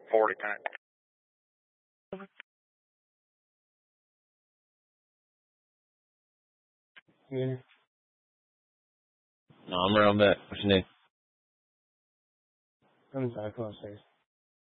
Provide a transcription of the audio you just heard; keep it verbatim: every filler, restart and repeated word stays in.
forty times. Yeah. No, I'm around back. What you need? I'm sorry, come upstairs.